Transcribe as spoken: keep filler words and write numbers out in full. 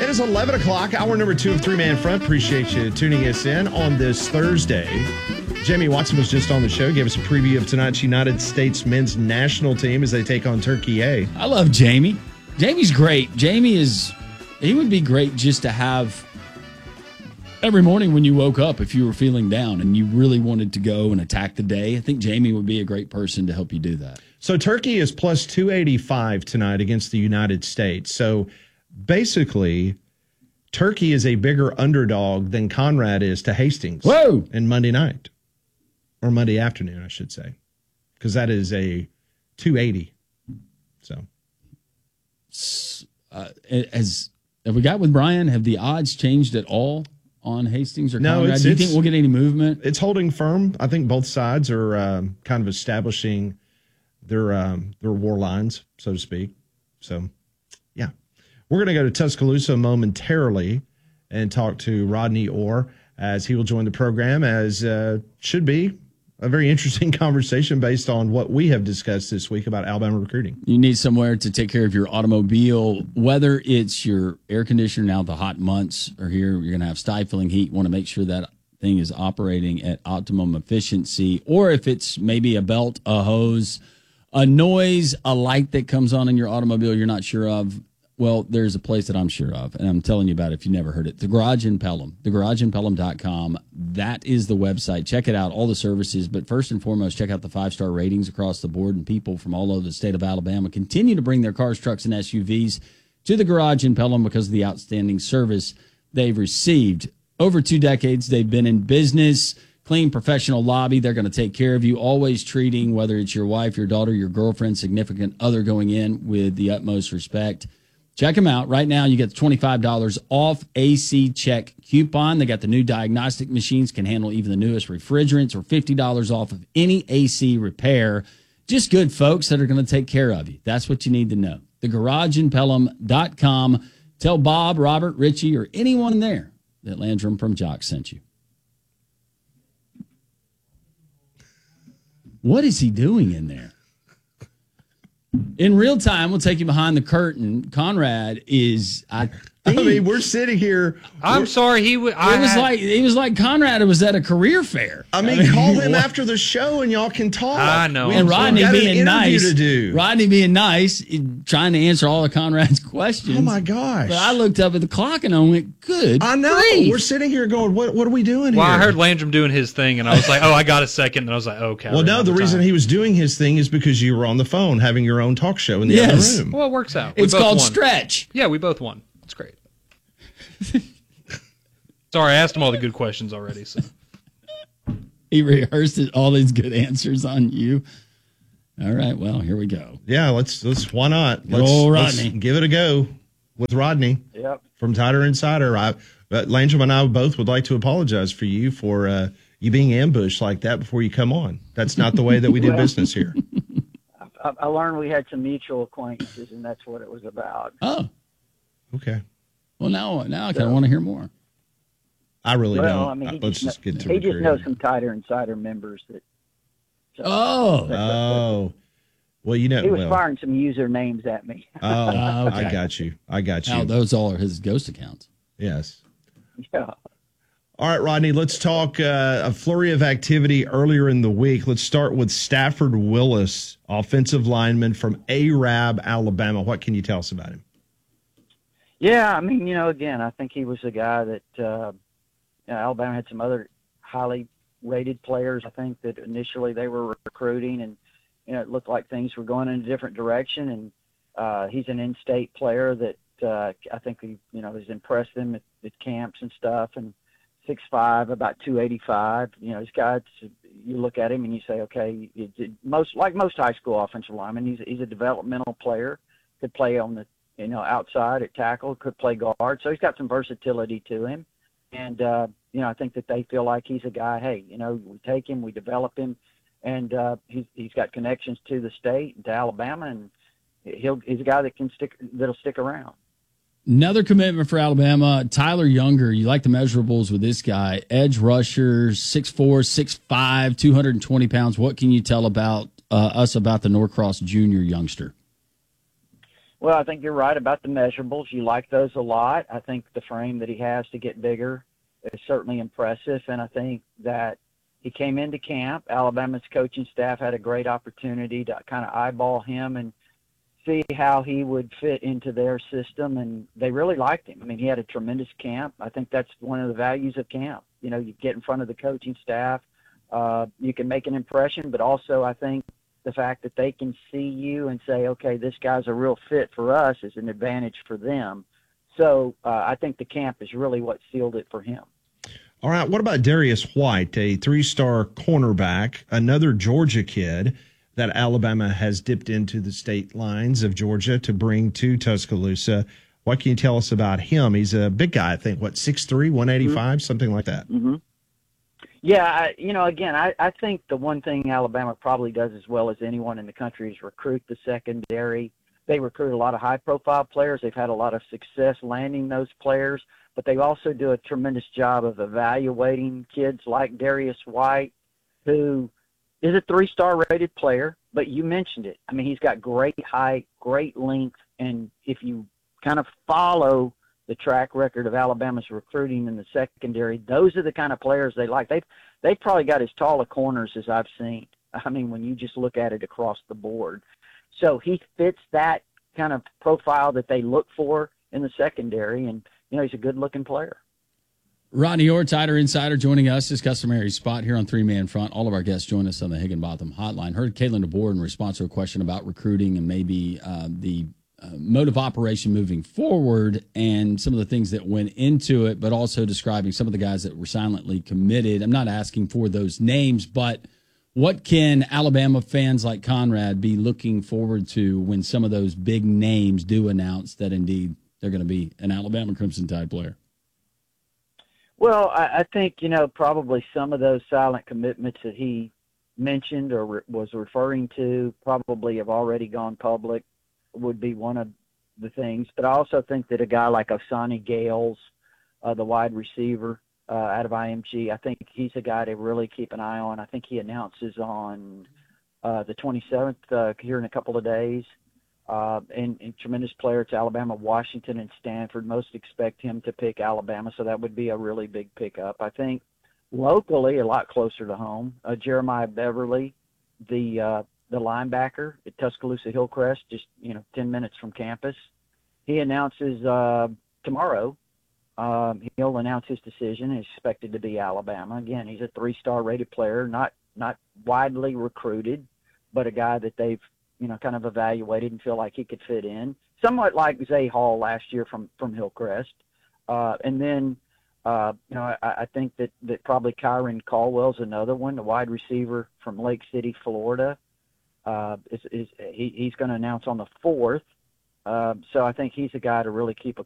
It is eleven o'clock, hour number two of Three Man Front. Appreciate you tuning us in on this Thursday. Jamie Watson was just on the show, gave us a preview of tonight's United States men's national team as they take on Turkey A. I love Jamie. Jamie's great. Jamie is, he would be great just to have every morning when you woke up, if you were feeling down and you really wanted to go and attack the day. I think Jamie would be a great person to help you do that. So Turkey is plus two eighty-five tonight against the United States. So basically, Turkey is a bigger underdog than Conrad is to Hastings. Whoa! And Monday night. Or Monday afternoon, I should say. Because that is a two eighty. So. Uh, as have we got with Brian, have the odds changed at all on Hastings or no, Conrad? Do you think we'll get any movement? It's holding firm. I think both sides are um, kind of establishing their um, their war lines, so to speak. So, yeah. We're going to go to Tuscaloosa momentarily and talk to Rodney Orr as he will join the program, as uh, should be a very interesting conversation based on what we have discussed this week about Alabama recruiting. You need somewhere to take care of your automobile, whether it's your air conditioner. Now the hot months are here. You're going to have stifling heat. You want to make sure that thing is operating at optimum efficiency. Or if it's maybe a belt, a hose, a noise, a light that comes on in your automobile you're not sure of, well, there's a place that I'm sure of, and I'm telling you about it if you've never heard it. The Garage in Pelham, the garage in pelham dot com. That is the website. Check it out, all the services. But first and foremost, check out the five-star ratings across the board, and people from all over the state of Alabama continue to bring their cars, trucks, and S U Vs to the Garage in Pelham because of the outstanding service they've received. Over two decades, they've been in business. Clean, professional lobby. They're going to take care of you, always treating, whether it's your wife, your daughter, your girlfriend, significant other, going in with the utmost respect. Check them out. Right now, you get the twenty-five dollars off A C check coupon. They got the new diagnostic machines, can handle even the newest refrigerants, or fifty dollars off of any A C repair. Just good folks that are going to take care of you. That's what you need to know. the garage in pelham dot com. Tell Bob, Robert, Richie, or anyone there that Landrum from Jock sent you. What is he doing in there? In real time, we'll take you behind the curtain. Conrad is, I think, I mean, we're sitting here. I'm sorry, he would. It was like it was like Conrad was at a career fair. I mean, I mean call him what? after the show, and y'all can talk. I know. And Rodney got being an nice, to do. Rodney being nice, trying to answer all of Conrad's questions. Oh my gosh! But I looked up at the clock and I went, "Good." I know. grief. We're sitting here going, "What? What are we doing here?" Well, I heard Landrum doing his thing, and I was like, "Oh, I got a second. And I was like, "Okay." Well, no, the reason he was doing his thing is because you were on the phone having your own talk show in the yes. other room. Well, it works out. It's we both called won. Stretch. Yeah, we both won. It's great. Sorry, I asked him all the good questions already. So he rehearsed it, all these good answers on you. All right, well, here we go. Yeah, let's let's why not? Let's, Roll let's Rodney. give it a go with Rodney. Yep. From Tighter Insider. I, but Landrum and I both would like to apologize for you for uh, you being ambushed like that before you come on. That's not the way that we do Well, business here. I, I learned we had some mutual acquaintances, and that's what it was about. Oh, okay. well, now now I kind of want to hear more. I really well, don't. I mean, he Let's just, just get to he just recruiting. knows some Tighter Insider members that. So Oh. Oh. Well, you know. he was well, firing some usernames at me. Oh, Ah, okay. I got you. I got you. Now those all are his ghost accounts. Yes. Yeah. All right, Rodney, let's talk uh, a flurry of activity earlier in the week. Let's start with Stafford Willis, offensive lineman from Arab, Alabama. What can you tell us about him? Yeah, I mean, you know, again, I think he was a guy that uh, you know, Alabama had some other highly rated players. I think that initially they were recruiting, and you know, it looked like things were going in a different direction. And uh, he's an in-state player that uh, I think he, you know, has impressed them at, at camps and stuff. And six five, about two eighty-five. You know, this guy, you look at him and you say, okay, it, it, most like most high school offensive linemen, he's he's a developmental player. Could play on the you know outside at tackle, could play guard. So he's got some versatility to him. And uh, you know, I think that they feel like he's a guy. Hey, you know, we take him, we develop him, and uh, he's he's got connections to the state and to Alabama, and he'll he's a guy that can stick that'll stick around. Another commitment for Alabama, Tyler Younger. You like the measurables with this guy. Edge rusher, six four, six five, two hundred twenty pounds. What can you tell about uh, us about the Norcross Junior youngster? Well, I think you're right about the measurables. You like those a lot. I think the frame that he has to get bigger is certainly impressive, and I think that he came into camp. Alabama's coaching staff had a great opportunity to kind of eyeball him and see how he would fit into their system, and they really liked him. I mean, he had a tremendous camp. I think that's one of the values of camp. You know, you get in front of the coaching staff, uh, you can make an impression, but also I think the fact that they can see you and say, okay, this guy's a real fit for us is an advantage for them. So uh, I think the camp is really what sealed it for him. All right, what about Darius White, a three-star cornerback, another Georgia kid that Alabama has dipped into the state lines of Georgia to bring to Tuscaloosa? What can you tell us about him? He's a big guy, I think, what, six three, one eighty-five, mm-hmm. something like that. Mm-hmm. Yeah, I, you know, again, I, I think the one thing Alabama probably does as well as anyone in the country is recruit the secondary. They recruit a lot of high-profile players. They've had a lot of success landing those players, but they also do a tremendous job of evaluating kids like Darius White, who is a three-star rated player, but you mentioned it. I mean, he's got great height, great length, and if you kind of follow the track record of Alabama's recruiting in the secondary, those are the kind of players they like. They've, they've probably got as tall a corners as I've seen. I mean, when you just look at it across the board. So he fits that kind of profile that they look for in the secondary, and, you know, he's a good-looking player. Rodney Orr, Tider Insider, joining us, his customary spot here on Three Man Front. All of our guests join us on the Higginbotham Hotline. Heard Kalen DeBoer in response to a question about recruiting and maybe uh, the uh, mode of operation moving forward and some of the things that went into it, but also describing some of the guys that were silently committed. I'm not asking for those names, but what can Alabama fans like Conrad be looking forward to when some of those big names do announce that indeed they're going to be an Alabama Crimson Tide player? Well, I, I think, you know, probably some of those silent commitments that he mentioned or re- was referring to probably have already gone public, would be one of the things. But I also think that a guy like Osani Gales, uh, the wide receiver uh, out of I M G, I think he's a guy to really keep an eye on. I think he announces on uh, the twenty-seventh uh, here in a couple of days. Uh, and, and tremendous player. It's Alabama, Washington, and Stanford. Most expect him to pick Alabama, so that would be a really big pickup. I think locally, a lot closer to home, uh, Jeremiah Beverly, the uh, the linebacker at Tuscaloosa Hillcrest, just you know, ten minutes from campus. He announces uh, tomorrow. Um, he'll announce his decision. He's expected to be Alabama. Again, he's a three-star rated player, not not widely recruited, but a guy that they've you know, kind of evaluated and feel like he could fit in, somewhat like Zay Hall last year from, from Hillcrest. Uh, and then, uh, you know, I, I think that, that probably Kyron Caldwell's another one, the wide receiver from Lake City, Florida. Uh, is, is he, he's going to announce on the fourth. Uh, so I think he's a guy to really keep a